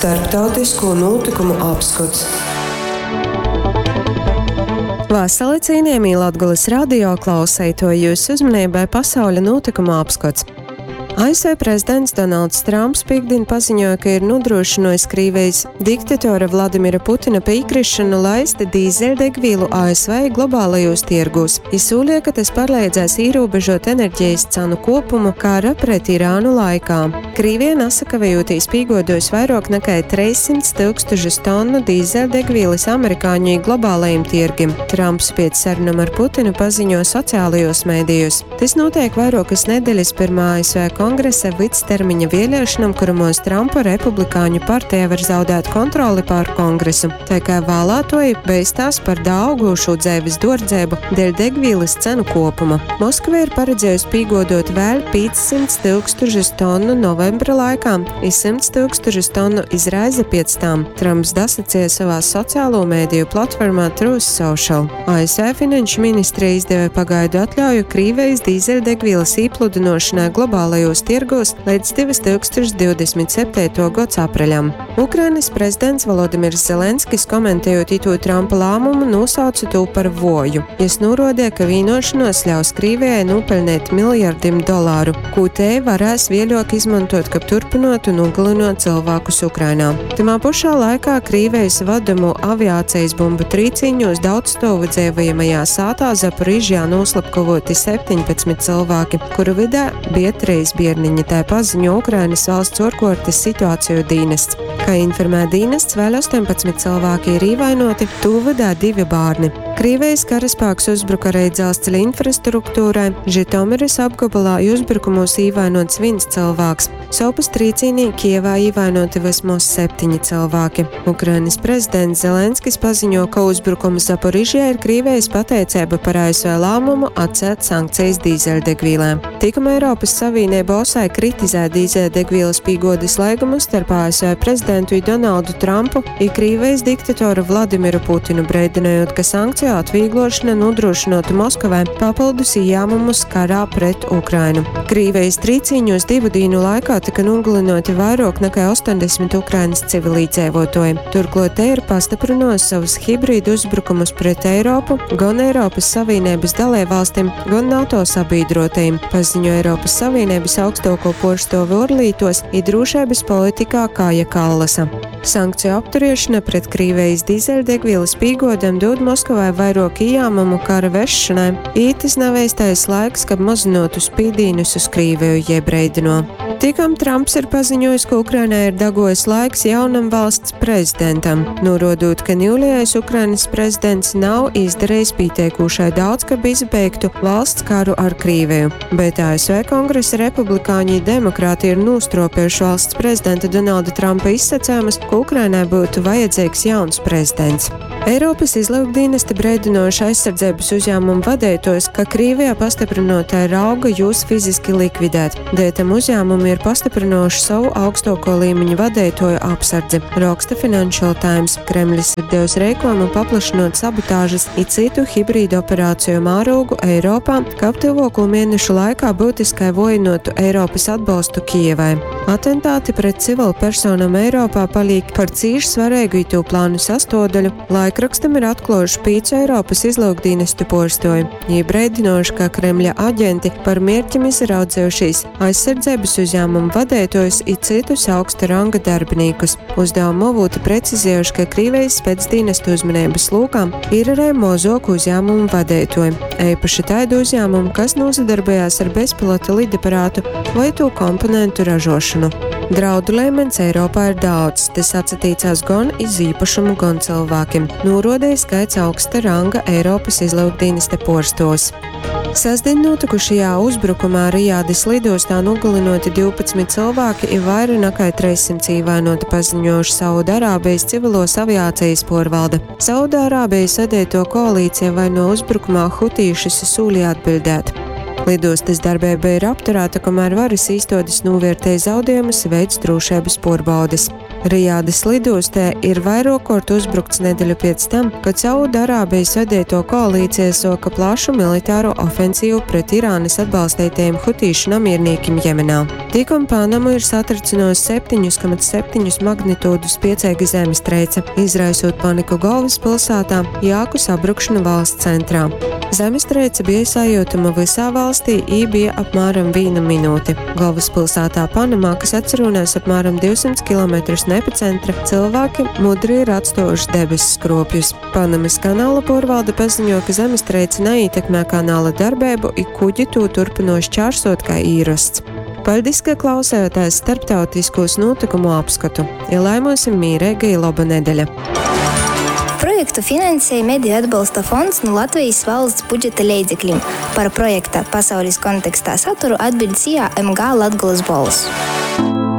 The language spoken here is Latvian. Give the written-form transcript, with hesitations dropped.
Starptautisko notikumu apskats. Vasarī cienījamie Latgules radio klausētoji jūsu uzmanībai pasaules notikumu apskats. ASV prezidents Donalds Trumps piektdien paziņoja, ka ir nodrošinājis Krievijas diktatora Vladimira Putina piekrišanu laist dīzeļdegvielu ASV globālajos tirgos. Izsūlīja, ka tas palīdzēs ierobežot enerģijas cenu kopumu kara pret Irānu laikā. Krievija nesakavējoties piegodos vairāk nekā 300,000 tonu dīzeļdegvielas amerikāņu globālajiem tirgiem. Trumps pēc sarunām ar Putinu paziņoja sociālajos mēdījos. Tas notiek vairākas nedēļas pirmā ASV kongresa vidstermiņa vēlēšanām, kuramos Trumpa republikāņu partija var zaudēt kontroli pār kongresu. Tā kā vēlētoji beistās par daugušu dzīves dārdzību dēļ degvielas cenu kopuma. Moskva ir paredzējusi piegodot vēl 500,000 tonu novembra laikā, 100,000 tonu izraiza pēc tam. Trumps dasacīja savā sociālo mēdīju platformā Truth Social. ASV finanšu ministrija izdeva pagaidu atļauju Krievijas dīzeļdegvielas iepludinošanai globālajos tirgos līdz 2027. gada apreļam. Ukrainas prezidents Volodimirs Zelenskis, komentējot itu Trumpa lēmumu, nosauca to par voju. Viņš norādīja, ka vienošanos ļaus Krievijai nopelnīt miljardiem dolāru, ko te varēs vēlāk izmantot, kā turpinot un nogalinot cilvēkus Ukrainā. Tamā pašā laikā Krievijas vadomu aviācijas bumbu trīcīņos daudzstāvu dzīvojamajā sātā Zaporižjā noslapkavoti 17 cilvēki, kuru vidē bija 3 bērniņi, tā paziņo Ukrainas valsts ārkārtas situāciju dienests. Kā informē dienests, vēl 18 cilvēki ir ievainoti, to vadā 2 bērni. Krievijas karaspēks uzbruka arī dzelzceļa infrastruktūrai. Žitomiras apgabalā uzbrukumos ievainots 1 cilvēks. Sopas trīcīnī Kievā ievainoti vismaz 7 cilvēki. Ukrainas prezidents Zelenskis paziņo, ka uzbrukums Zaporižjā ir Krievijas pateicība par ASV lēmumu atcelt sankcijas dīzeļdegvielēm. Tikmēr Eiropas Savienība osai kritizē dīzeļdegvielas piegodes laigumu starp ASV prezidentu Donaldu Trumpu un Krievijas diktatoru Vladimiru Putinu, brēdinājot, ka sankciju atvieglošana nodrošinātu Moskavai papildus ieņēmumus karā pret Ukrainu. Krievijas trīcīņos 2 dienu laikā tika nogalinoti vairāk nekā 80 Ukrainas civilīdzīvotāji. Turklāt te ir pastiprinājis savus hibrīdu uzbrukumus pret Eiropu, gan Eiropas Savienības dalībvalstīm, gan NATO sabiedrotajiem, paziņo Eiropas Savienības augstāko porštovu orlītos un drošības politikā Kāja Kallasa. Sankciju apturiešana pret Krievijas dīzeļdegvielas piegodēm dod Moskavai vairāk ieņēmumu kara vešanai. Ītis nav īstais laiks, kad mazinātu spīdīnus uz Krieviju, jeb breidino. Tikam Trumps ir paziņojis, ka Ukrainai ir dagojis laiks jaunam valsts prezidentam, norādot, ka jūlijais Ukrainas prezidents nav izdarījis pieteikušai daudz, kad izbeigtu valsts karu ar Krieviju. Bet ASV kongresa republikāņi demokrāti ir nostropējuši valsts prezidenta Donalda Trumpa izsacējumus, ka Ukrainai būtu vajadzīgs jauns prezidents. Eiropas izlūkdienesti brēdinoši aizsardzības uzņēmumu vadītājs, ka Krievijā pastiprinātāja rauga jūs fiziski likvidēt. Dēļ uzņēmumi ir pastiprinoši savu augstāko līmeņu vadītāju apsardzi, raksta Financial Times. Kremlis ir devis rēkojumu paplašinot sabotāžas un citu hibrīdu operāciju mērogu Eiropā, ka tuvāko mēnešu laikā būtiskai vājinātu Eiropas atbalstu Kijevai. Atentāti pret civilu personām Eiropā paliek par cīši svarīgu itu plānu sastāvdaļu. Laikrakstam ir atklājuši 5 Eiropas izlūkdienestu porstoju. Viņi brēdinoši, ka Kremļa aģenti par mērķim izraudzējušies aizsardzības uzņēmumu vadītājus un citus augsta ranga darbiniekus. Uzdevumu avoti precizējuši, ka Krievijas spēcdienestu uzmanības lūkā ir arī mozoku uzņēmumu vadītāji. Īpaši tādu uzņēmumu, kas nosadarbojās ar bezpilota lidaparātu vai to komponentu ražošanu. Draudu līmenis Eiropā ir daudz, tas atsatīcās gan iz īpašumu, gan cilvēkiem. Norādīja skaits augsta ranga Eiropas izlūkdienesta porstos. Sestdien notikušajā uzbrukumā Rijādas lidostā nogalinoti 12 cilvēki un vairāk nekā 300 ievainoti, paziņojuši Saudārābijas civilos aviācijas porvalde. Saudārābijas sadēto koalīcija vaino uzbrukumā hutīšas sūlī atbildēt. Lidostas darbība ir apturēta, kamēr varas iestādes novērtēja zaudējumus, veids drošības pārbaudes. Rijādas lidostā ir vairākot uzbrukts nedēļu pēc tam, kad Saūda-Arābijas vadīto koalīcija soka plašu militāro ofensīvu pret Irānas atbalstītajiem hutīšu namierniekiem Jemenā. Tikko Panamu ir satricinājusi 7,7 magnitūdu spēcīga zemestrīce, izraisot paniku galvaspilsētā, Jāku sabrukšanu valsts centrā. Zemestrīce bija sajūtama visā valstī, bija apmēram 1 minūte. Galvaspilsētā Panamā, kas atcerunās apmēram 200 km no epicentra, cilvēki mudri ir atstājuši debesu skropļus. Panamas kanāla pārvalde paziņo, ka zemestrīce neietekmē kanāla darbību, un kuģi to turpinoši čārsot kā īrasts. Paldies, ka klausējāties starptautiskos notikumu apskatu. Ilēmosim mīrēga i laba nedēļa! Projektu finansēja Mediju atbalsta fonds no Latvijas valsts budžeta līdzekļiem. Par projekta pasaules kontekstā saturu atbild CIA MG Latgolas balss.